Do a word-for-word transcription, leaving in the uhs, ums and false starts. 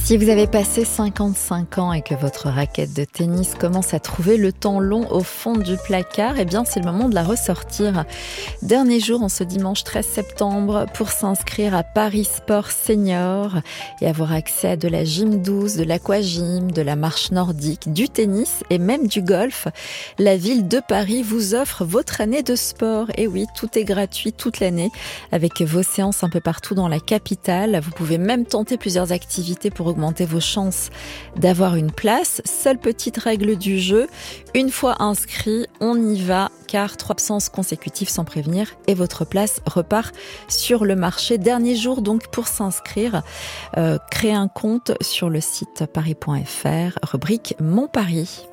Si vous avez passé cinquante-cinq ans et que votre raquette de tennis commence à trouver le temps long au fond du placard, eh bien c'est le moment de la ressortir. Dernier jour en ce dimanche treize septembre pour s'inscrire à Paris Sport Senior et avoir accès à de la gym douce, de l'aquagym, de la marche nordique, du tennis et même du golf. La ville de Paris vous offre votre année de sport. Et oui, tout est gratuit toute l'année avec vos séances un peu partout dans la capitale. Vous pouvez même tenter plusieurs activités pour augmenter vos chances d'avoir une place. Seule petite règle du jeu, une fois inscrit, on y va car trois absences consécutives sans prévenir et votre place repart sur le marché. Dernier jour donc pour s'inscrire, euh, créez un compte sur le site paris point f r, rubrique Mon Paris.